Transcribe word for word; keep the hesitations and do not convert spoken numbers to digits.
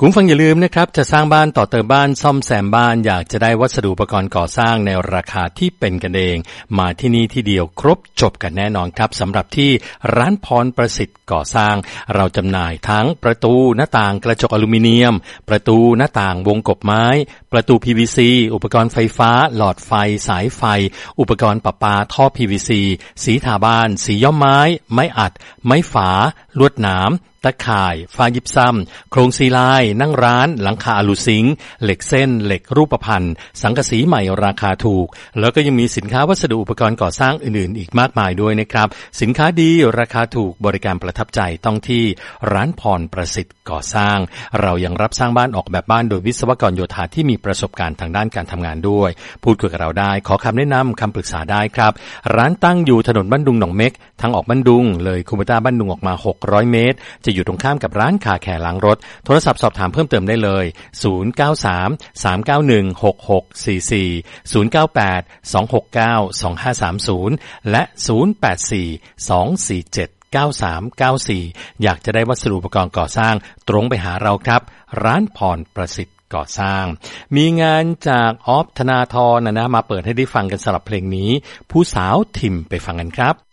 คุณฟังอย่าลืมนะครับจะสร้างบ้านต่อเติมบ้านซ่อมแซมบ้านอยากจะได้วัสดุอุปกรณ์ก่อสร้างในราคาที่เป็นกันเองมาที่นี่ที่เดียวครบจบกันแน่นอนครับสำหรับที่ร้านพรประสิทธิ์ก่อสร้างเราจำหน่ายทั้งประตูหน้าต่างกระจกอลูมิเนียมประตูหน้าต่างวงกบไม้ประตู พี วี ซี อุปกรณ์ไฟฟ้าหลอดไฟสายไฟอุปกรณ์ประปาท่อ พี วี ซี สีทาบ้านสีย้อมไม้ไม้อัดไม้ฝาลวดหนามตะข่ายฝ้ายิบซ้ำโครงซีไลน์นั่งร้านหลังคาอลูซิงค์เหล็กเส้นเหล็กรูปพรรณสังกะสีใหม่ราคาถูกแล้วก็ยังมีสินค้าวัสดุอุปกรณ์ก่อสร้างอื่นๆอีกมากมายด้วยนะครับสินค้าดีราคาถูกบริการประทับใจต้องที่ร้านพรประสิทธิ์ก่อสร้างเรายังรับสร้างบ้านออกแบบบ้านโดยวิศวกรโยธาที่มีประสบการณ์ทางด้านการทำงานด้วยพูดคุยกับเราได้ขอคำแนะนำคำปรึกษาได้ครับร้านตั้งอยู่ถนนบ้านดุงหนองเม็กทางออกบ้านดุงเลยคูเบต้าบ้านดุงออกมาหกร้อยเมตรจะอยู่ตรงข้ามกับร้านคาแคร์ล้างรถโทรศัพท์สอบถามเพิ่มเติมได้เลยศูนย์ เก้า สาม สาม เก้า หนึ่ง หก หก สี่ สี่ ศูนย์ เก้า แปด สอง หก เก้า สอง ห้า สาม ศูนย์และศูนย์ แปด สี่ สอง สี่ เจ็ด เก้า สาม เก้า สี่อยากจะได้วัสดุอุปกรณ์ก่อสร้างตรงไปหาเราครับร้านพรประสิทธิ์ก่อสร้างมีงานจากออฟธนาธรนะนะมาเปิดให้ได้ฟังกันสำหรับเพลงนี้ผู้สาวทิมไปฟังกันครับ